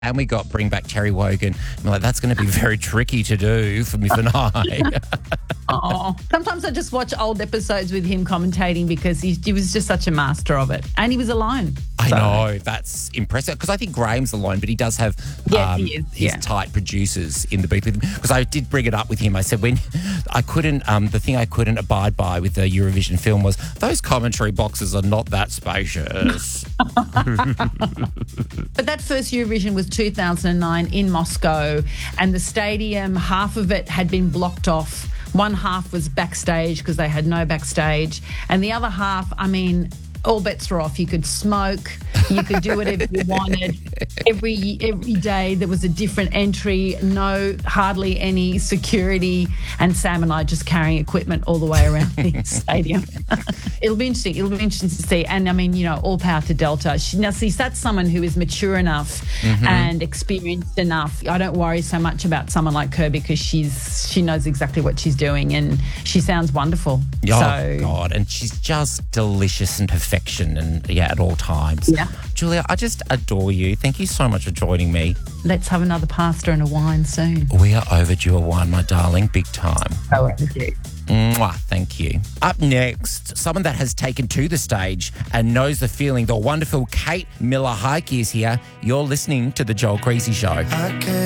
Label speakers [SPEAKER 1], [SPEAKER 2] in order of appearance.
[SPEAKER 1] And we got Bring Back Terry Wogan. I'm like, that's going to be very tricky to do for Miff and I.
[SPEAKER 2] Oh, sometimes I just watch old episodes with him commentating because he was just such a master of it. And he was alone.
[SPEAKER 1] I know, that's impressive. Because I think Graham's alone, but he does have
[SPEAKER 2] he is,
[SPEAKER 1] his tight producers in the booth with him. Because I did bring it up with him. I said, when I couldn't, the thing I couldn't abide by with the Eurovision film was those commentary boxes are not that spacious.
[SPEAKER 2] But that first Eurovision was 2009 in Moscow, and the stadium, half of it had been blocked off. One half was backstage because they had no backstage, and the other half, I mean, all bets were off. You could smoke, you could do whatever you wanted. Every day there was a different entry, hardly any security, and Sam and I just carrying equipment all the way around the stadium. It'll be interesting. It'll be interesting to see. And I mean, all power to Delta. Now, see, that's someone who is mature enough and experienced enough. I don't worry so much about someone like her because she knows exactly what she's doing, and she sounds wonderful.
[SPEAKER 1] Oh, God. And she's just delicious and perfection, and at all times.
[SPEAKER 2] Yeah.
[SPEAKER 1] Julia, I just adore you. Thank you so much for joining me.
[SPEAKER 2] Let's have another pasta and a wine soon.
[SPEAKER 1] We are overdue a wine, my darling, big time.
[SPEAKER 2] Oh, overdue.
[SPEAKER 1] Mwah, thank you. Up next, someone that has taken to the stage and knows the feeling, the wonderful Kate Miller-Heidke is here. You're listening to The Joel Creasy Show.